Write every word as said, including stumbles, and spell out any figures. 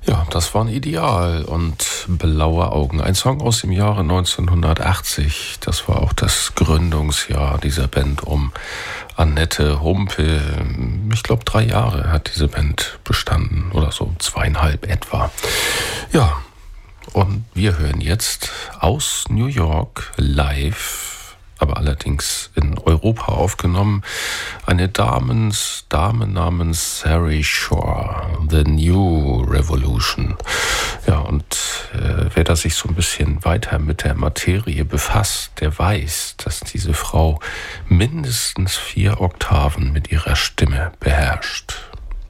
Ja, das war ein Ideal und Blaue Augen. Ein Song aus dem Jahre neunzehnhundertachtzig. Das war auch das Gründungsjahr dieser Band um Annette Humpe. Ich glaube, drei Jahre hat diese Band bestanden oder so, zweieinhalb etwa. Ja, und wir hören jetzt aus New York live, aber allerdings in Europa aufgenommen, eine Damens, Dame namens Sari Shore, The New Revolution. Ja, und äh, wer da sich so ein bisschen weiter mit der Materie befasst, der weiß, dass diese Frau mindestens vier Oktaven mit ihrer Stimme beherrscht.